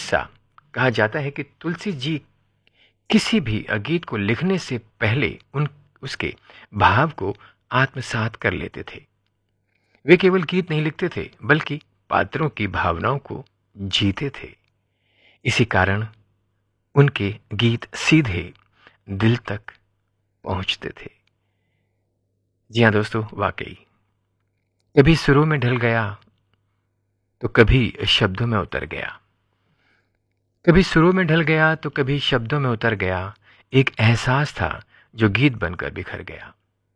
किस्सा। कहा जाता है कि तुलसी जी किसी भी गीत को लिखने से पहले उन उसके भाव को आत्मसात कर लेते थे। वे केवल गीत नहीं लिखते थे, बल्कि पात्रों की भावनाओं को जीते थे। इसी कारण उनके गीत सीधे दिल तक पहुंचते थे। जी हाँ दोस्तों, वाकई कभी सुरों में ढल गया तो कभी शब्दों में उतर गया, कभी सुरों में ढल गया तो कभी शब्दों में उतर गया। एक एहसास था जो गीत बनकर बिखर गया।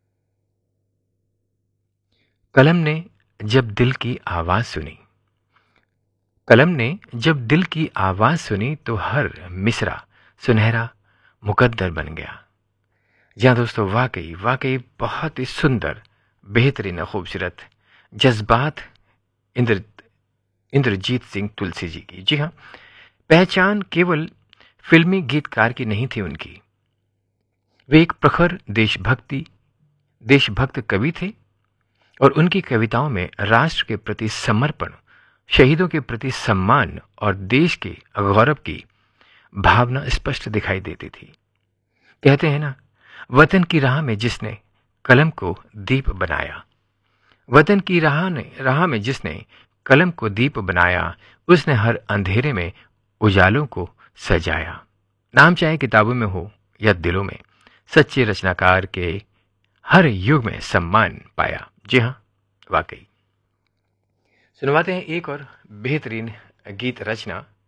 कलम ने जब दिल की आवाज सुनी, कलम ने जब दिल की आवाज सुनी तो हर मिसरा सुनहरा मुकद्दर बन गया। जी हाँ दोस्तों, वाकई वाकई बहुत ही सुंदर, बेहतरीन, खूबसूरत जज्बात इंद्र इंद्रजीत सिंह तुलसी जी की। जी हाँ, पहचान केवल फिल्मी गीतकार की नहीं थी उनकी। वे एक प्रखर देशभक्त कवि थे और उनकी कविताओं में राष्ट्र के प्रति समर्पण, शहीदों के प्रति सम्मान और देश के गौरव की भावना स्पष्ट दिखाई देती थी। कहते हैं ना, वतन की राह में जिसने कलम को दीप बनाया, वतन की राह में जिसने कलम को दीप बनाया, उसने हर अंधेरे में उजालों को सजाया। नाम चाहे किताबों में हो या दिलों में, सच्चे रचनाकार के हर युग में सम्मान पाया। जी हाँ, वाकई। सुनवाते हैं एक और बेहतरीन गीत रचना।